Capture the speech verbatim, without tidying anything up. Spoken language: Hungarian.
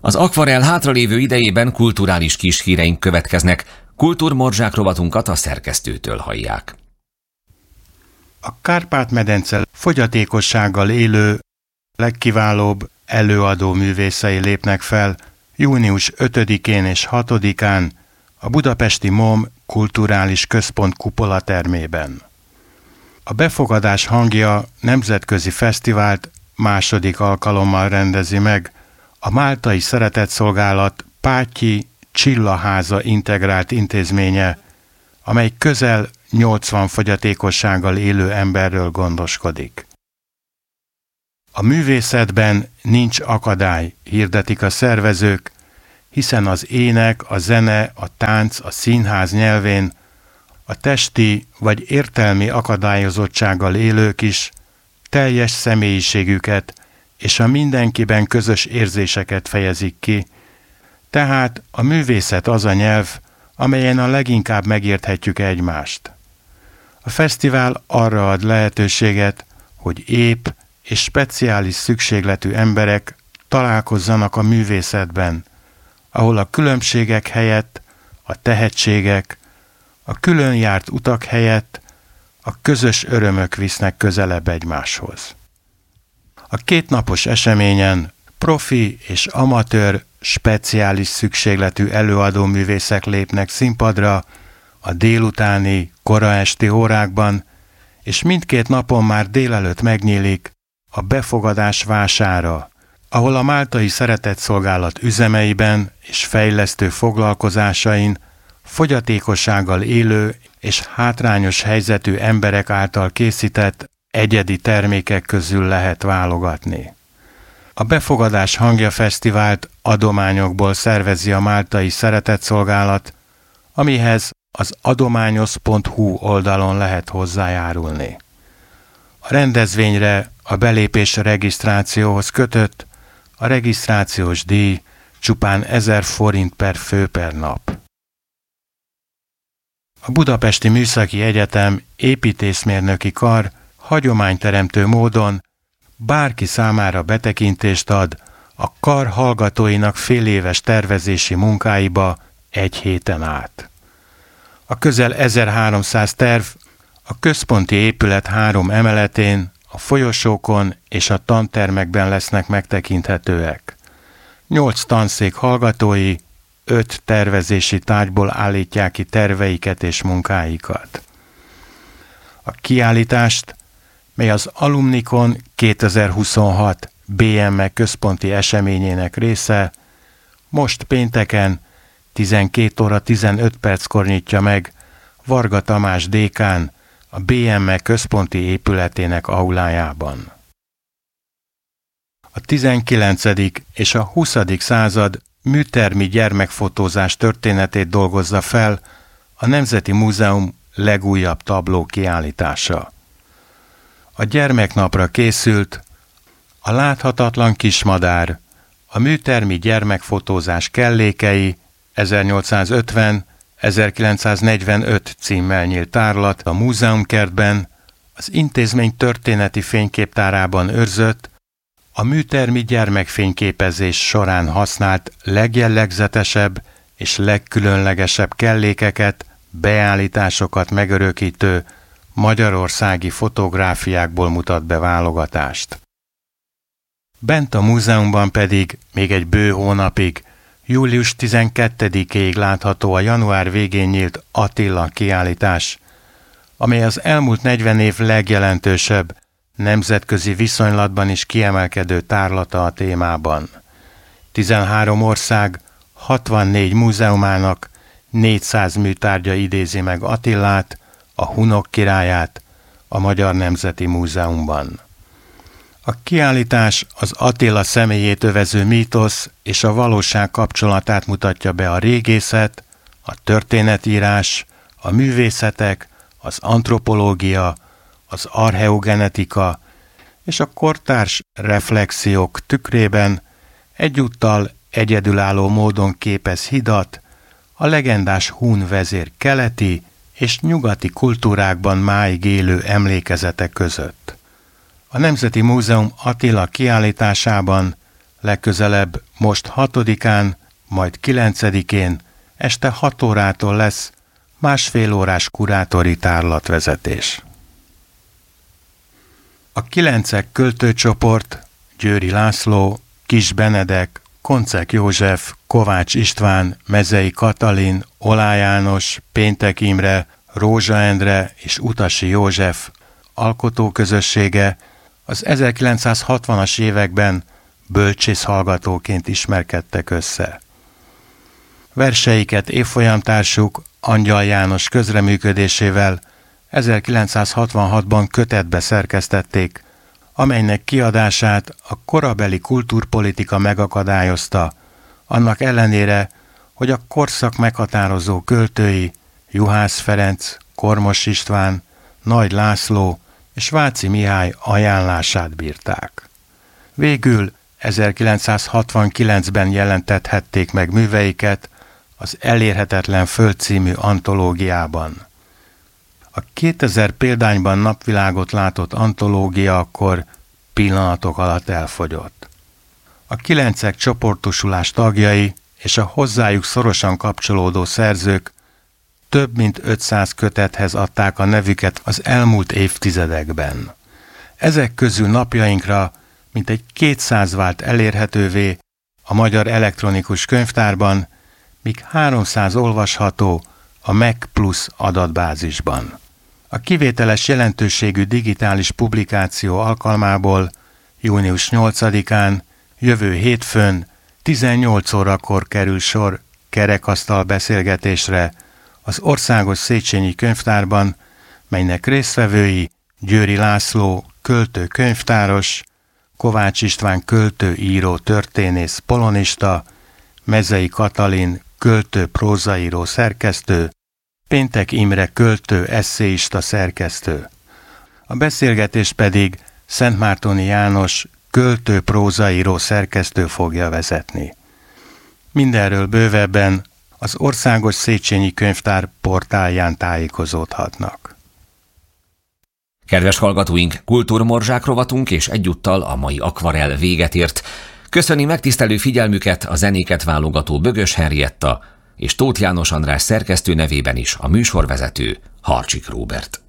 Az akvarell hátralévő idejében kulturális kishíreink következnek. Kultúrmorzsák rovatunkat a szerkesztőtől hallják. A Kárpát-medence fogyatékossággal élő legkiválóbb előadó művészei lépnek fel június ötödikén és hatodikán a budapesti MOM Kulturális Központ kupolatermében. A befogadás hangja nemzetközi fesztivált második alkalommal rendezi meg a Máltai Szeretetszolgálat Pátyi Csillaháza integrált intézménye, amely közel nyolcvan fogyatékossággal élő emberről gondoskodik. A művészetben nincs akadály, hirdetik a szervezők, hiszen az ének, a zene, a tánc, a színház nyelvén a testi vagy értelmi akadályozottsággal élők is teljes személyiségüket és a mindenkiben közös érzéseket fejezik ki, tehát a művészet az a nyelv, amelyen a leginkább megérthetjük egymást. A fesztivál arra ad lehetőséget, hogy épp és speciális szükségletű emberek találkozzanak a művészetben, ahol a különbségek helyett a tehetségek, a külön járt utak helyett a közös örömök visznek közelebb egymáshoz. A kétnapos eseményen profi és amatőr speciális szükségletű előadóművészek lépnek színpadra a délutáni, koraesti órákban, és mindkét napon már délelőtt megnyílik a befogadás vására, ahol a Máltai Szeretetszolgálat üzemeiben és fejlesztő foglalkozásain fogyatékossággal élő és hátrányos helyzetű emberek által készített egyedi termékek közül lehet válogatni. A Befogadás Hangja Fesztivált adományokból szervezi a Máltai Szeretetszolgálat, amihez az adományos pont hu oldalon lehet hozzájárulni. A rendezvényre a belépés regisztrációhoz kötött, a regisztrációs díj csupán ezer forint per fő per nap. A Budapesti Műszaki Egyetem építészmérnöki kar hagyományteremtő módon bárki számára betekintést ad a kar hallgatóinak féléves tervezési munkáiba egy héten át. A közel ezerháromszáz terv a központi épület három emeletén, a folyosókon és a tantermekben lesznek megtekinthetőek. Nyolc tanszék hallgatói öt tervezési tárgyból állítják ki terveiket és munkáikat. A kiállítást, mely az Alumnikon kétezer-huszonhat bé em e központi eseményének része, most pénteken tizenkét óra tizenöt perckor nyitja meg Varga Tamás dékán a bé em e központi épületének aulájában. A tizenkilencedik és a huszadik század műtermi gyermekfotózás történetét dolgozza fel a Nemzeti Múzeum legújabb tabló kiállítása. A gyermeknapra készült A láthatatlan kismadár, a műtermi gyermekfotózás kellékei ezernyolcszázötven-ezerkilencszáznegyvenöt címmel nyílt tárlat a múzeumkertben, az intézmény történeti fényképtárában őrzött, a műtermi gyermekfényképezés során használt legjellegzetesebb és legkülönlegesebb kellékeket, beállításokat megörökítő magyarországi fotográfiákból mutat be válogatást. Bent a múzeumban pedig még egy bő hónapig, július tizenkettedikéig látható a január végén nyílt Attila kiállítás, amely az elmúlt negyven év legjelentősebb, nemzetközi viszonylatban is kiemelkedő tárlata a témában. tizenhárom ország, hatvannégy múzeumának négyszáz műtárgya idézi meg Attilát, a hunok királyát a Magyar Nemzeti Múzeumban. A kiállítás az Attila személyét övező mítosz és a valóság kapcsolatát mutatja be a régészet, a történetírás, a művészetek, az antropológia, az archeogenetika és a kortárs reflexiók tükrében, egyúttal egyedülálló módon képez hidat a legendás hun vezér keleti és nyugati kultúrákban máig élő emlékezete között. A Nemzeti Múzeum Attila kiállításában legközelebb most hatodikán, majd kilencedikén este hat órától lesz másfél órás kurátori tárlatvezetés. A kilencek költőcsoport Győri László, Kis Benedek, Koncek József, Kovács István, Mezei Katalin, Olá János, Péntek Imre, Rózsa Endre és Utasi József alkotóközössége az ezerkilencszázhatvanas években bölcsészhallgatóként ismerkedtek össze. Verseiket évfolyamtársuk Angyal János közreműködésével ezerkilencszázhatvanhatban kötetbe szerkesztették, amelynek kiadását a korabeli kultúrpolitika megakadályozta, annak ellenére, hogy a korszak meghatározó költői Juhász Ferenc, Kormos István, Nagy László és Váci Mihály ajánlását bírták. Végül ezerkilencszázhatvankilencben jelentethették meg műveiket az Elérhetetlen Föld című antológiában. A kétezer példányban napvilágot látott antológia akkor pillanatok alatt elfogyott. A kilencek csoportosulás tagjai és a hozzájuk szorosan kapcsolódó szerzők több mint ötszáz kötethez adták a nevüket az elmúlt évtizedekben. Ezek közül napjainkra mintegy kétszáz vált elérhetővé a Magyar Elektronikus Könyvtárban, míg háromszáz olvasható a Mac Plus adatbázisban. A kivételes jelentőségű digitális publikáció alkalmából június nyolcadikán, jövő hétfőn tizennyolc órakor kerül sor kerekasztal beszélgetésre az Országos Széchenyi Könyvtárban, melynek résztvevői Győri László költő könyvtáros, Kovács István költő, író, történész, polonista, Mezei Katalin költő, prózaíró, szerkesztő, Péntek Imre költő, esszéista, szerkesztő. A beszélgetés pedig Szentmártoni János költő, prózaíró, szerkesztő fogja vezetni. Mindenről bővebben az Országos Széchenyi Könyvtár portálján tájékozódhatnak. Kedves hallgatóink, kultúrmorzsák rovatunk és egyúttal a mai akvarell véget ért. Köszöni megtisztelő figyelmüket a zenéket válogató Bögös Henrietta és Tóth János András szerkesztő nevében is a műsorvezető Harcsik Róbert.